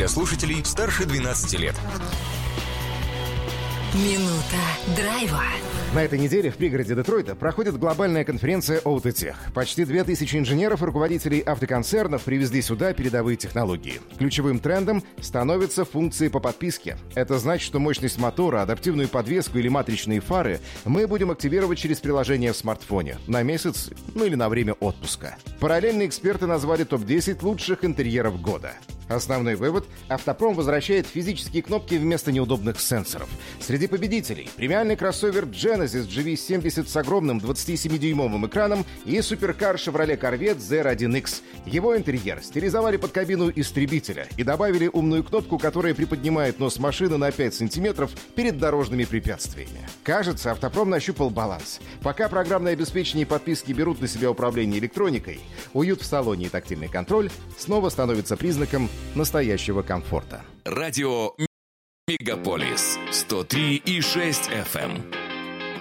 для слушателей старше 12 лет. Минута драйва. На этой неделе в пригороде Детройта проходит глобальная конференция Autotech. Почти 2000 инженеров и руководителей автоконцернов привезли сюда передовые технологии. Ключевым трендом становятся функции по подписке. Это значит, что мощность мотора, адаптивную подвеску или матричные фары мы будем активировать через приложение в смартфоне на месяц, или на время отпуска. Параллельно эксперты назвали топ-10 лучших интерьеров года. Основной вывод – автопром возвращает физические кнопки вместо неудобных сенсоров. Среди победителей – премиальный кроссовер Genesis GV70 с огромным 27-дюймовым экраном и суперкар Chevrolet Corvette ZR1X. Его интерьер стилизовали под кабину истребителя и добавили умную кнопку, которая приподнимает нос машины на 5 сантиметров перед дорожными препятствиями. Кажется, автопром нащупал баланс. Пока программное обеспечение и подписки берут на себя управление электроникой, уют в салоне и тактильный контроль снова становится признаком настоящего комфорта. Радио Мегаполис 103,6 FM.